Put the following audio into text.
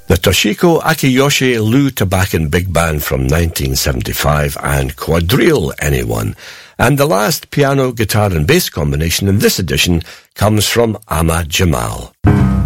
The Toshiko Akiyoshi Lou Tabakan Big Band from 1975 and Quadrille Anyone. And the last piano, guitar and bass combination in this edition comes from Ahmad Jamal.